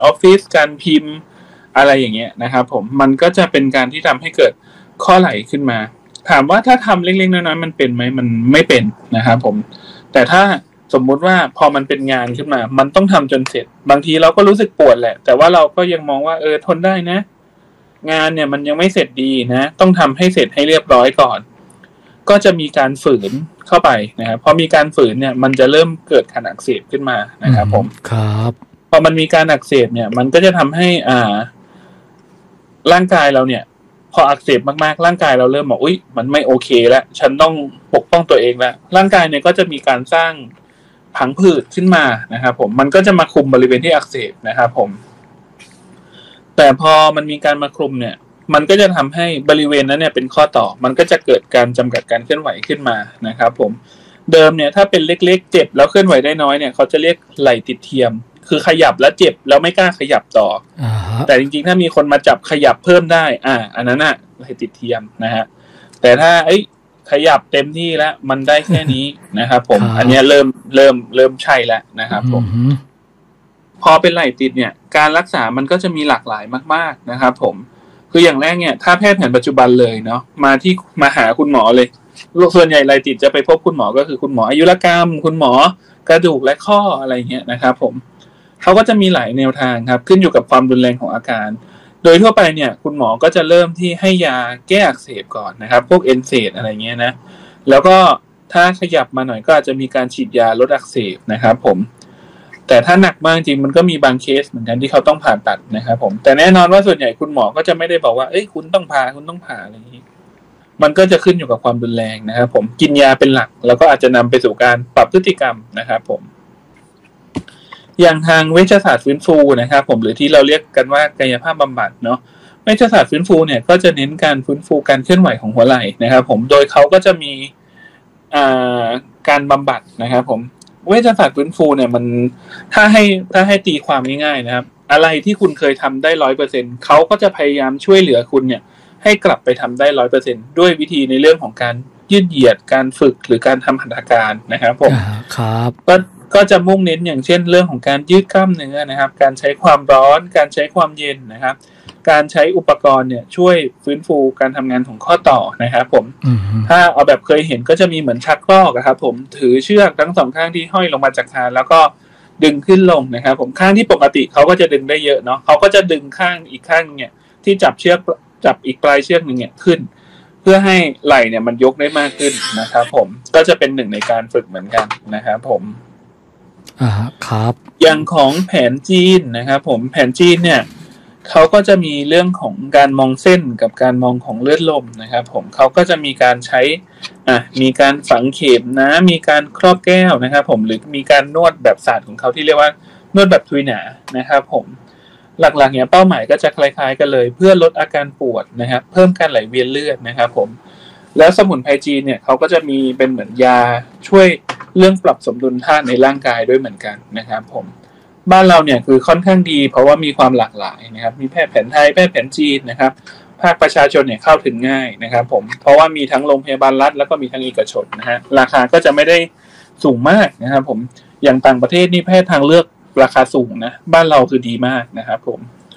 ออฟฟิศการพิมพ์อะไรอย่างเงี้ยนะครับผมมันก็จะเป็นการที่ทำให้เกิดข้อไหลขึ้นมาถามว่าถ้าทำเล็กๆน้อยๆมันเป็นไหมมันไม่เป็นนะครับผมแต่ถ้าสมมุติว่าพอมันเป็นงานขึ้นมามันต้องทำจนเสร็จบางทีเราก็รู้สึกปวดแหละแต่ว่าเราก็ยังมองว่าทนได้นะงานเนี่ยมันยังไม่เสร็จดีนะต้องทำให้เสร็จให้เรียบร้อยก่อนก็จะมีการฝืนเข้าไปนะครับพอมีการฝืนเนี่ยมันจะเริ่มเกิดการอักเสบขึ้นมานะครับผมครับพอมันมีการอักเสบเนี่ยมันก็จะทำให้ร่างกายเราเนี่ยพออักเสบมากๆร่างกายเราเริ่มบอกอุ๊ยมันไม่โอเคแล้วฉันต้องปกป้องตัวเองแล้วร่างกายเนี่ยก็จะมีการสร้างผังผืดขึ้นมานะครับผมมันก็จะมาคุมบริเวณที่อักเสบนะครับผมแต่พอมันมีการมาคุมเนี่ยมันก็จะทำให้บริเวณนั้นเนี่ยเป็นข้อต่อมันก็จะเกิดการจำกัดการเคลื่อนไหวขึ้นมานะครับผมเดิมเนี่ยถ้าเป็นเล็กๆเจ็บแล้วเคลื่อนไหวได้น้อยเนี่ยเขาจะเรียกไหล่ติดเทียมคือขยับแล้วเจ็บแล้วไม่กล้าขยับต่อแต่จริงๆถ้ามีคนมาจับขยับเพิ่มได้อันนั้นน่ะไหล่ติดเทียมนะฮะแต่ถ้าขยับเต็มที่แล้วมันได้แค่นี้นะครับผมอันนี้เริ่มใช่แล้วนะครับผมพอเป็นไหล่ติดเนี่ยการรักษามันก็จะมีหลากหลายมากๆนะครับผมคืออย่างแรกเนี่ยถ้าแพทย์แผนปัจจุบันเลยเนาะมาหาคุณหมอเลยส่วนใหญ่ไหล่ติดจะไปพบคุณหมอก็คือคุณหมออายุรกรรมคุณหมอกระดูกและข้ออะไรเงี้ยนะครับผมเขาก็จะมีหลายแนวทางครับขึ้นอยู่กับความรุนแรงของอาการโดยทั่วไปเนี่ยคุณหมอก็จะเริ่มที่ให้ยาแก้อักเสบก่อนนะครับพวกเอนเซดอะไรเงี้ยนะแล้วก็ถ้าขยับมาหน่อยก็อาจจะมีการฉีดยาลดอักเสบนะครับผมแต่ถ้าหนักมากจริงมันก็มีบางเคสเหมือนกันที่เขาต้องผ่าตัดนะครับผมแต่แน่นอนว่าส่วนใหญ่คุณหมอก็จะไม่ได้บอกว่าคุณต้องผ่าอะไรอย่างนี้มันก็จะขึ้นอยู่กับความรุนแรงนะครับผมกินยาเป็นหลักแล้วก็อาจจะนำไปสู่การปรับพฤติกรรมนะครับผมอย่างทางเวชศาสตร์ฟื้นฟูนะครับผมหรือที่เราเรียกกันว่ากายภาพบำบัดเนาะเวชศาสตร์ฟื้นฟูเนี่ยก็จะเน้นการฟื้นฟูการเคลื่อนไหวของหัวไหล่นะครับผมโดยเขาก็จะมีการบำบัดนะครับผมเวชศาสตร์ฟื้นฟูเนี่ยมันถ้าให้ตีความง่ายๆนะครับอะไรที่คุณเคยทำได้ 100% เขาก็จะพยายามช่วยเหลือคุณเนี่ยให้กลับไปทำได้ 100% ด้วยวิธีในเรื่องของการยืดเหยียดการฝึกหรือการทำหัตถการนะครับผมครับก็จะมุ่งเน้นอย่างเช่นเรื่องของการยืดกล้ามเนื้อนะครับการใช้ความร้อนการใช้ความเย็นนะครับการใช้อุปกรณ์เนี่ยช่วยฟื้นฟูการทำงานของข้อต่อนะครับผมถ้าเอาแบบเคยเห็นก็จะมีเหมือนชักลอกครับผมถือเชือกทั้งสองข้างที่ห้อยลงมาจากคานแล้วก็ดึงขึ้นลงนะครับผมข้างที่ปกติเขาก็จะดึงได้เยอะเนาะเขาก็จะดึงข้างอีกข้างเนี่ยที่จับอีกปลายเชือกนึงเนี่ยขึ้นเพื่อให้ไหล่เนี่ยมันยกได้มากขึ้นนะครับผมก็จะเป็นหนึ่งในการฝึกเหมือนกันนะครับผมครับอย่างของแผนจีนนะครับผมแผนจีนเนี่ยเขาก็จะมีเรื่องของการมองเส้นกับการมองของเลือดลมนะครับผมเขาก็จะมีการใช้มีการฝังเข็มนะมีการครอบแก้วนะครับผมหรือมีการนวดแบบศาสตร์ของเขาที่เรียกว่านวดแบบทุยหนานะครับผมหลักๆเนี่ยเป้าหมายก็จะคล้ายๆกันเลยเพื่อลดอาการปวดนะครับเพิ่มการไหลเวียนเลือดนะครับผมแล้วสมุนไพรจีนเนี่ยเขาก็จะมีเป็นเหมือนยาช่วยเรื่องปรับสมดุลธาตุในร่างกายด้วยเหมือนกันนะครับผมบ้านเราเนี่ยคือค่อนข้างดีเพราะว่ามีความหลากหลายนะครับมีแพทย์แผนไทยแพทย์แผนจีนนะครับภาคประชาชนเนี่ยเข้าถึงง่ายนะครับผมเพราะว่ามีทั้งโรงพยาบาลรัฐแล้วก็มีทั้งเอกชนนะฮะราคาก็จะไม่ได้สูงมากนะครับผมอย่างต่างประเทศนี่แพทย์ทางเลือกราคาสูงนะบ้านเราคือดีมากนะครับผม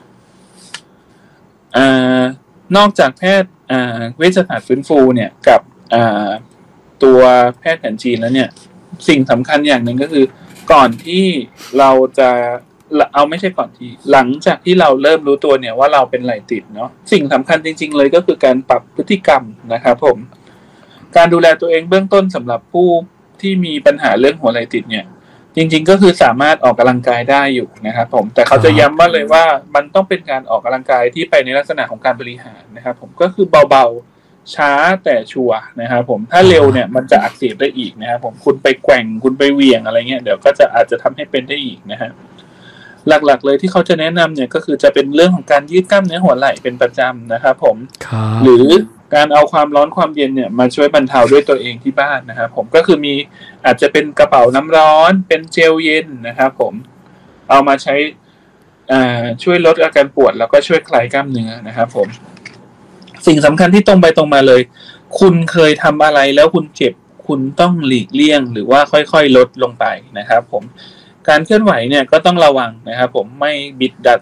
นอกจากแพทย์เวชศาสตร์ฟื้นฟูเนี่ยกับตัวแพทย์แผนจีนแล้วเนี่ยสิ่งสำคัญอย่างหนึ่งก็คือก่อนที่เราจะไม่ใช่ก่อนที่หลังจากที่เราเริ่มรู้ตัวเนี่ยว่าเราเป็นไหล่ติดเนาะสิ่งสำคัญจริงๆเลยก็คือการปรับพฤติกรรมนะครับผมการดูแลตัวเองเบื้องต้นสำหรับผู้ที่มีปัญหาเรื่องหัวไหล่ติดเนี่ยจริงๆก็คือสามารถออกกำลังกายได้อยู่นะครับผมแต่เขาจะย้ำว่าเลยว่ามันต้องเป็นการออกกำลังกายที่ไปในลักษณะของการบริหารนะครับผมก็คือเบาๆช้าแต่ชัวร์นะครับผมถ้าเร็วเนี่ยมันจะอักเสบได้อีกนะครับผมคุณไปแกว่งคุณไปเหวี่ยงอะไรเงี้ยเดี๋ยวก็จะอาจจะทำให้เป็นได้อีกนะฮะหลักๆเลยที่เขาจะแนะนำเนี่ยก็คือจะเป็นเรื่องของการยืดกล้ามเนื้อหัวไหล่เป็นประจำนะครับผมหรือการเอาความร้อนความเย็นเนี่ยมาช่วยบรรเทาด้วยตัวเองที่บ้านนะครับผมก็คือมีอาจจะเป็นกระเป๋าน้ำร้อนเป็นเจลเย็นนะครับผมเอามาใช้ช่วยลดอาการปวดแล้วก็ช่วยคลายกล้ามเนื้อนะครับผมสิ่งสำคัญที่ตรงไปตรงมาเลยคุณเคยทำอะไรแล้วคุณเจ็บคุณต้องหลีกเลี่ยงหรือว่าค่อยๆลดลงไปนะครับผมการเคลื่อนไหวเนี่ยก็ต้องระวังนะครับผมไม่บิด